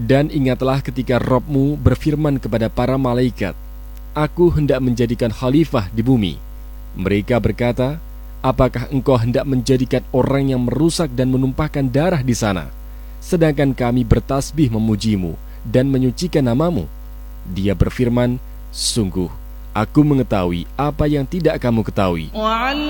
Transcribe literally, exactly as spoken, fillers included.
Dan ingatlah ketika Rabb-mu berfirman kepada para malaikat, Aku hendak menjadikan khalifah di bumi. Mereka berkata, Apakah engkau hendak menjadikan orang yang merusak dan menumpahkan darah di sana, sedangkan kami bertasbih memujimu dan menyucikan namamu? Dia berfirman, Sungguh, aku mengetahui apa yang tidak kamu ketahui.